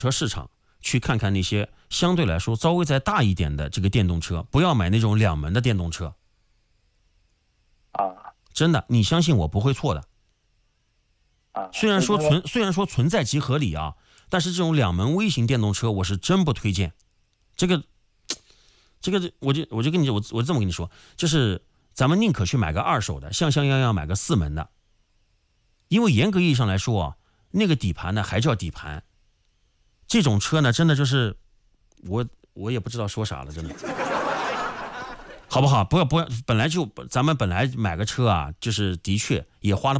车市场去看看那些相对来说稍微再大一点的这个电动车，不要买那种2门的电动车。真的，你相信我不会错的。虽然说存在即合理啊，但是这种2门微型电动车我是真不推荐。这个我就跟你我这么跟你说，就是咱们宁可去买个2手的，像样买个4门的，因为严格意义上来说啊，那个底盘呢还叫底盘。这种车呢，真的就是我也不知道说啥了，真的。好不好？不要，本来就咱们本来买个车啊，就是的确也花了